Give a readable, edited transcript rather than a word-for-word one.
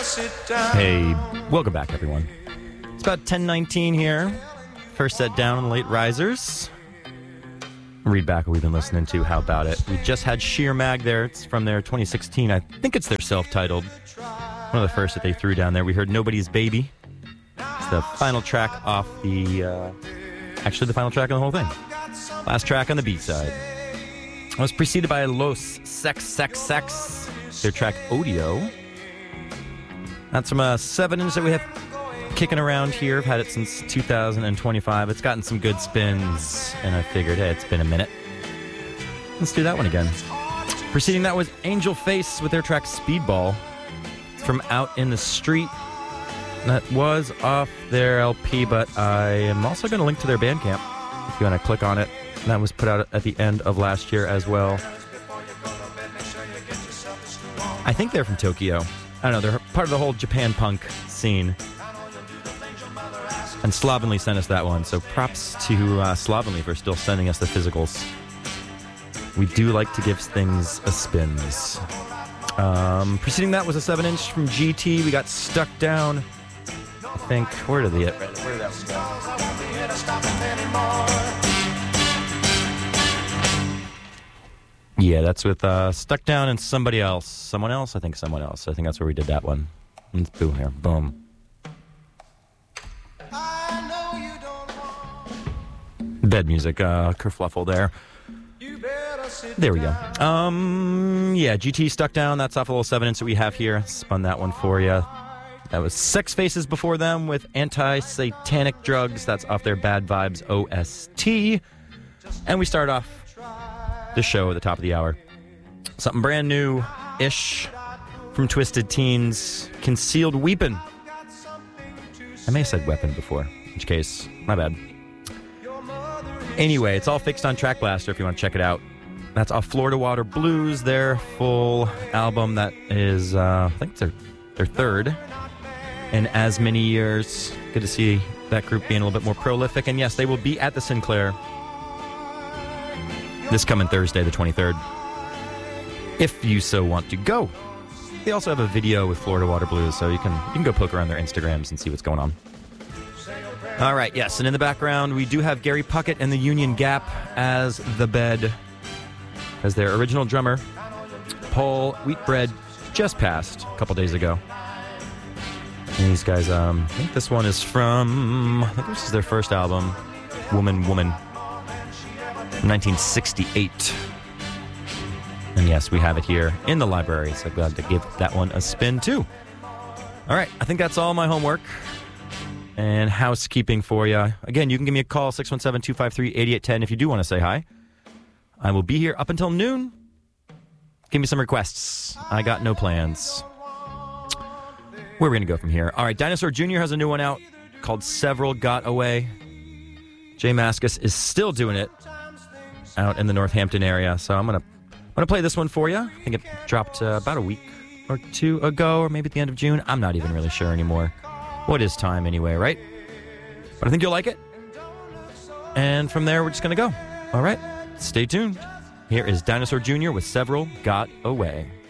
Hey, welcome back, everyone. It's about 10:19 here. First set down on the late risers. Read back what we've been listening to. How about it? We just had Sheer Mag there. It's from their 2016. I think it's their self-titled. One of the first that they threw down there. We heard Nobody's Baby. It's the final track off the... actually, the final track on the whole thing. Last track on the B-side. I was preceded by Los Sex Sex Sex. Their track Odio. That's from a 7-inch that we have kicking around here. I've had it since 2025. It's gotten some good spins, and I figured, hey, it's been a minute. Let's do that one again. Preceding that was Angel Face with their track Speedball. It's from Out in the Street. That was off their LP, but I am also going to link to their Bandcamp if you want to click on it. That was put out at the end of last year as well. I think they're from Tokyo. I don't know, they're part of the whole Japan punk scene. And Slovenly sent us that one, so props to Slovenly for still sending us the physicals. We do like to give things a spins. Preceding that was a 7-inch from GT. We got Stuck Down. I think, where did that one go? Yeah, that's with Stuck Down and somebody else. Someone else? I think someone else. I think that's where we did that one. Let's boom here. Boom. Bed music, kerfluffle there. There we go. Yeah, GT Stuck Down. That's off a little 7-inch that we have here. Spun that one for you. That was Sex Faces before them with Anti-Satanic Drugs. That's off their Bad Vibes OST. And we start off the show at the top of the hour. Something brand new-ish from Twisted Teens. Concealed Weepin'. I may have said weapon before. In which case, my bad. Anyway, it's all fixed on Track Blaster if you want to check it out. That's off Florida Water Blues, their full album. That is, I think it's their third in as many years. Good to see that group being a little bit more prolific. And yes, they will be at the Sinclair this coming Thursday, the 23rd, if you so want to go. They also have a video with Florida Water Blues, so you can go poke around their Instagrams and see what's going on. All right, yes, and in the background, we do have Gary Puckett and the Union Gap as the bed, as their original drummer. Paul Wheatbread just passed a couple days ago. And these guys, I think this one is from, I think this is their first album, Woman, 1968. And yes, we have it here in the library, so glad to give that one a spin too. All right, I think that's all my homework and housekeeping for you. Again, you can give me a call, 617-253-8810, if you do want to say hi. I will be here up until noon. Give me some requests. I got no plans. Where are we going to go from here? All right, Dinosaur Jr. has a new one out called Several Got Away. Jay Mascis is still doing it out in the Northampton area, so I'm going to play this one for you. I think it dropped about a week or two ago, or maybe at the end of June. I'm not even really sure anymore. What is time anyway, right? But I think you'll like it. And from there, we're just going to go. All right, stay tuned. Here is Dinosaur Jr. with Several Got Away.